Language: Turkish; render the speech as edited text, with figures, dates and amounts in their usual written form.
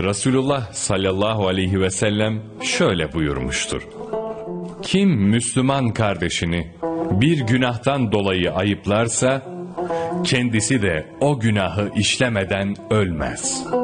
Resulullah sallallahu aleyhi ve sellem şöyle buyurmuştur: kim Müslüman kardeşini bir günahtan dolayı ayıplarsa, kendisi de o günahı işlemeden ölmez.